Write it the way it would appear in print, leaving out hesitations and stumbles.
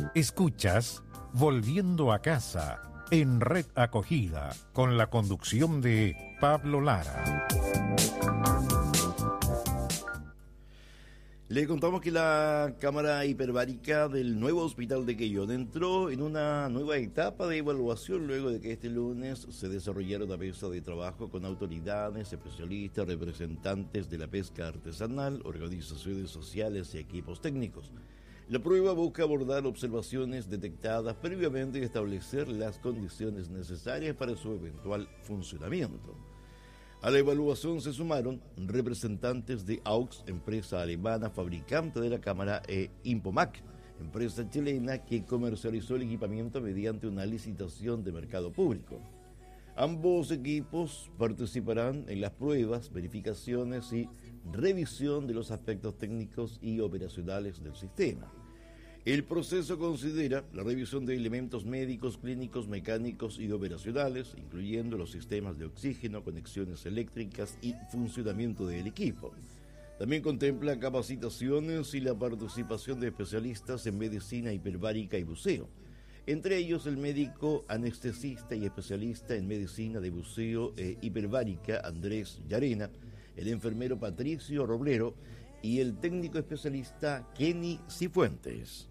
Escuchas Volviendo a Casa en Red Acogida con la conducción de Pablo Lara. Le contamos que la cámara hiperbárica del nuevo hospital de Quellón entró en una nueva etapa de evaluación luego de que este lunes se desarrollara una mesa de trabajo con autoridades, especialistas, representantes de la pesca artesanal, organizaciones sociales y equipos técnicos. La prueba busca abordar observaciones detectadas previamente y establecer las condiciones necesarias para su eventual funcionamiento. A la evaluación se sumaron representantes de AUX, empresa alemana fabricante de la cámara, e Impomac, empresa chilena que comercializó el equipamiento mediante una licitación de mercado público. Ambos equipos participarán en las pruebas, verificaciones y revisión de los aspectos técnicos y operacionales del sistema. El proceso considera la revisión de elementos médicos, clínicos, mecánicos y operacionales, incluyendo los sistemas de oxígeno, conexiones eléctricas y funcionamiento del equipo. También contempla capacitaciones y la participación de especialistas en medicina hiperbárica y buceo, entre ellos el médico anestesista y especialista en medicina de buceo e hiperbárica Andrés Llarena, el enfermero Patricio Roblero y el técnico especialista Kenny Cifuentes.